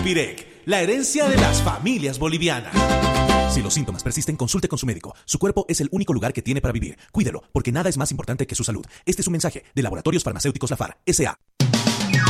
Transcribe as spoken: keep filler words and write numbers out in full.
Alpirec, la herencia de las familias bolivianas. Si los síntomas persisten, consulte con su médico. Su cuerpo es el único lugar que tiene para vivir. Cuídelo, porque nada es más importante que su salud. Este es un mensaje de Laboratorios Farmacéuticos Lafar, S A